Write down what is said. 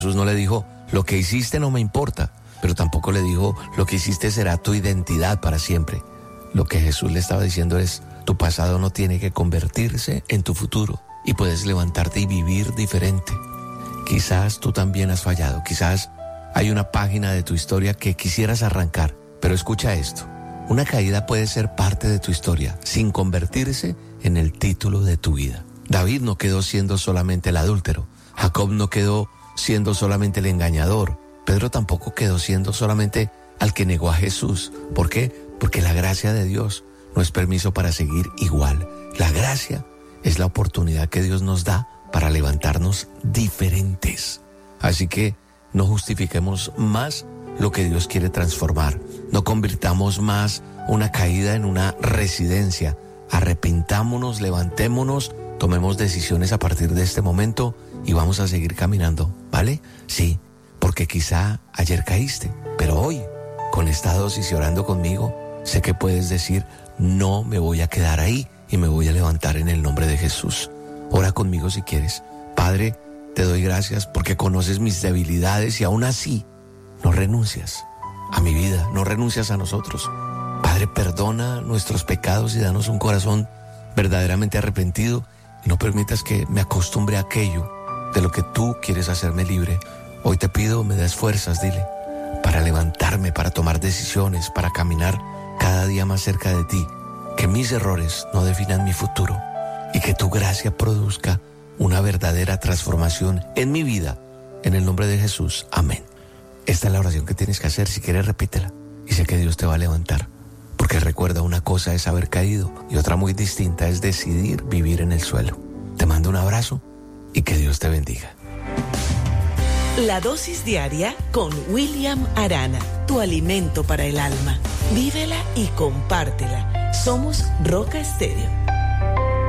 Jesús no le dijo, lo que hiciste no me importa, pero tampoco le dijo, lo que hiciste será tu identidad para siempre. Lo que Jesús le estaba diciendo es, tu pasado no tiene que convertirse en tu futuro y puedes levantarte y vivir diferente. Quizás tú también has fallado, quizás hay una página de tu historia que quisieras arrancar, pero escucha esto, una caída puede ser parte de tu historia sin convertirse en el título de tu vida. David no quedó siendo solamente el adúltero, Jacob no quedó siendo solamente el engañador, Pedro tampoco quedó siendo solamente al que negó a Jesús. ¿Por qué? Porque la gracia de Dios no es permiso para seguir igual. La gracia es la oportunidad que Dios nos da para levantarnos diferentes. Así que no justifiquemos más lo que Dios quiere transformar. No convirtamos más una caída en una residencia. Arrepentámonos, levantémonos, tomemos decisiones a partir de este momento y vamos a seguir caminando, ¿vale? Sí, porque quizá ayer caíste, pero hoy, con esta dosis y orando conmigo, sé que puedes decir, no me voy a quedar ahí y me voy a levantar en el nombre de Jesús. Ora conmigo si quieres. Padre, te doy gracias porque conoces mis debilidades y aún así no renuncias a mi vida, no renuncias a nosotros. Padre, perdona nuestros pecados y danos un corazón verdaderamente arrepentido y no permitas que me acostumbre a aquello de lo que tú quieres hacerme libre. Hoy te pido, me des fuerzas, dile, para levantarme, para tomar decisiones, para caminar cada día más cerca de ti. Que mis errores no definan mi futuro y que tu gracia produzca una verdadera transformación en mi vida. En el nombre de Jesús, amén. Esta es la oración que tienes que hacer. Si quieres, repítela y sé que Dios te va a levantar. Porque recuerda, una cosa es haber caído y otra muy distinta es decidir vivir en el suelo. Te mando un abrazo y que Dios te bendiga. La dosis diaria con William Arana, tu alimento para el alma. Vívela y compártela. Somos Roca Estéreo.